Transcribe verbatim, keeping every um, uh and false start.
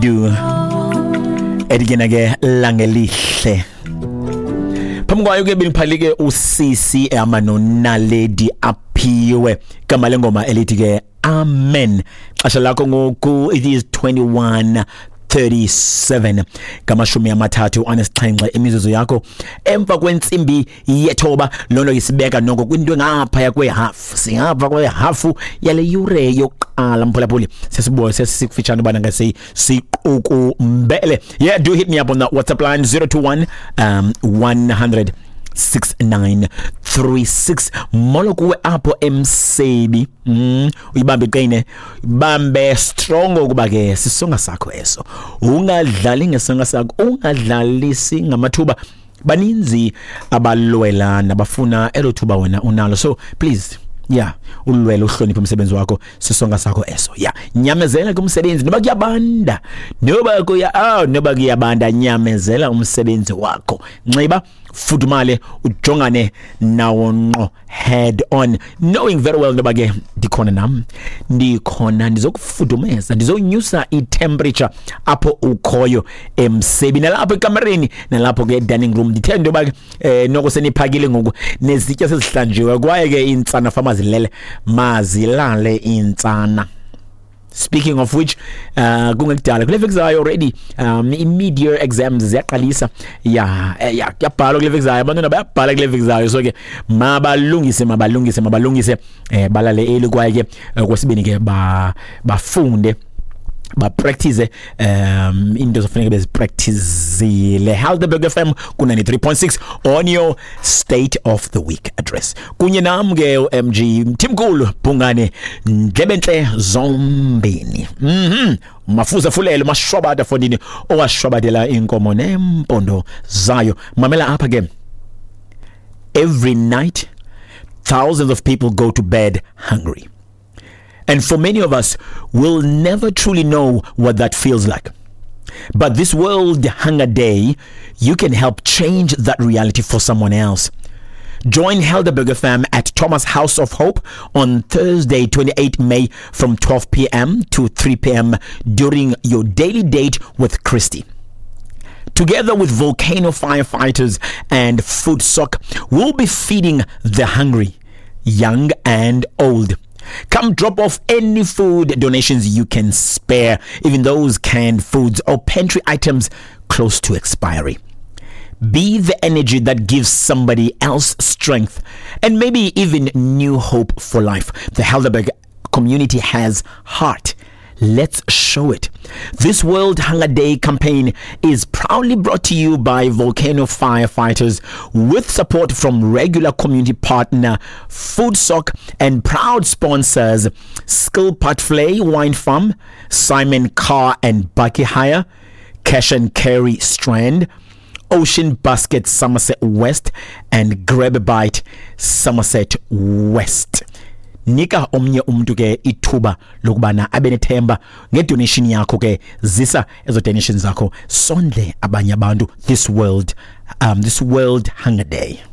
do edigena ke langelihle phamukwayo ke biniphalike usisi amano naledi aphiwe kama lengoma elithi ke amen xasha lakho ngoku it is twenty-one thirty-seven kamashumi amathathu anesixhenxe imizuzu yakho emva kwentsimbi yethoba lono isibeka noko kwinto ngapha kwe half singapha kwe half yale yure yoqala mphulaphuli sesiboye sesikufitshana bana ngase siquku mbele. Yeah, do hit me up on that WhatsApp line zero two one um one hundred six nine three six molo kuwe apho emsebi mm uyibambe qine bambe strong ukuba ke sisonga sakho eso ungadlali ngesonga sakho ungadlalisi ngamathuba baninzi abalwela nabafuna elothuba wena unalo, so please yeah ulwelo uhloniphe umsebenzi wakho sisonga sakho eso. Yeah, nyamezela kumsebenzi noba kuyabanda noba kuya ah noba kuyabanda nyamezela umsebenzi wakho nxiba fudumale ujongane nawo ngqo head on knowing very well noba ke ndikhona nam ndikhona ndizokufudumeza ndizonyusa i-temperature apho ukhoyo emsebi nalapho ekamereni nalapho ke dining room ndithanda noba eh noko seniphakile ngoku nezitya sezihlanjiwe kwaye ke insana fama zilele mazilale insana. Speaking of which, uh, kungekudala kule veki zayo already um immediate exams ziyaqalisa ya ya yabhala kule veki zayo abantwana bayabhala kule veki zayo, so ke mabalungise mabalungise mabalungise eh balale eli kwaye ke kwesibini ke ba bafunde ba practice um into zofanele bezi practice le Helderberg F M ku ninety-three point six on your state of the week address kunye nami ke M G Mthimkhulu Bhungane Ndlebenhle zombini mhm mafuza fulele mashwabada fondini owashwabadela inkomo nempondo zayo mamela apha ke. Every night thousands of people go to bed hungry. And for many of us, we'll never truly know what that feels like. But this World Hunger Day, you can help change that reality for someone else. Join Helderberg F M at Thomas House of Hope on Thursday, twenty-eighth May from twelve p.m. to three p.m. during your daily date with Christy. Together with Volcano firefighters and Food Sock, we'll be feeding the hungry, young and old. Come drop off any food donations you can spare, even those canned foods or pantry items close to expiry. Be the energy that gives somebody else strength and maybe even new hope for life. The Helderberg community has heart. Let's show it. This World Hunger Day campaign is proudly brought to you by Volcano Firefighters with support from regular community partner Food Sock and proud sponsors Skill Patflay Wine Farm, Simon Car and Bucky Hire, Cash and Carry Strand, Ocean Basket Somerset West and Grab Bite Somerset West. Nika omnye umuntu ke ithuba lokubana abenethemba ngedonation yakho ke zisa ezo donations zakho sondle abanye abantu this world um this World Hunger Day.